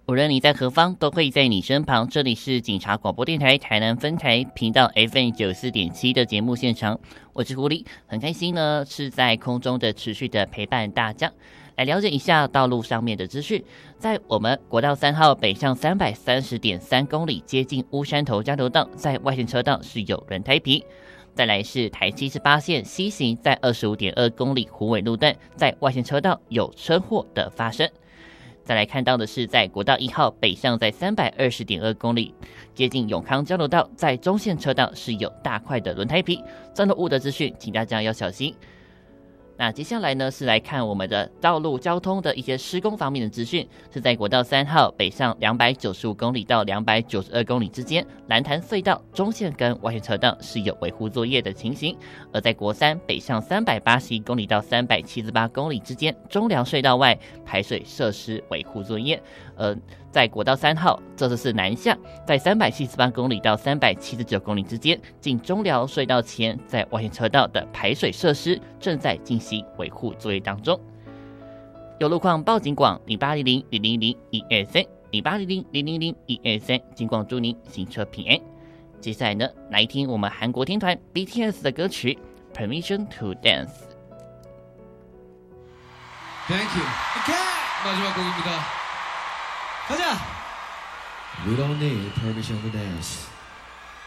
无论你在何方，都会在你身旁。这里是警察广播电台台南分台频道 FM94.7 的节目现场，我是狐狸，很开心呢，是在空中的持续的陪伴大家，来了解一下道路上面的资讯。在我们国道3号北上330.3公里，接近乌山头交流道，在外线车道是有轮胎皮。再来是台78线西行，在25.2公里虎尾路段，在外线车道有车祸的发生。再来看到的是在国道1号北上，在320.2公里，接近永康交流道，在中线车道是有大块的轮胎皮，钻入物的资讯，请大家要小心。那接下来呢，是来看我们的道路交通的一些施工方面的资讯，是在国道3号北上295公里到292公里之间，蓝潭隧道中线跟外线车道是有维护作业的情形；而在国3北上381公里到378公里之间，中寮隧道外排水设施维护作业。在国道3号，这次是南下，在378公里到379公里之间，进中寮隧道前，在外线车道的排水设施正在进行维护作业当中。有路况报警广0800-000-123，0800-000-123，警广祝您行车平安。接下来呢，来听我们韩国天团 BTS 的歌曲 Permission to Dance。Thank you. Okay. 마지막 곡입니다. 가자! We don't need permission to dance.